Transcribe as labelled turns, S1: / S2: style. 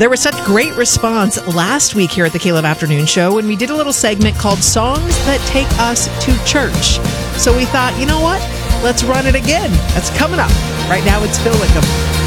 S1: There was such great response last week here at the Caleb Afternoon Show when we did a little segment called Songs That Take Us to Church. So we thought, you know what? Let's run it again. That's coming up. Right now, it's Phil Wickham.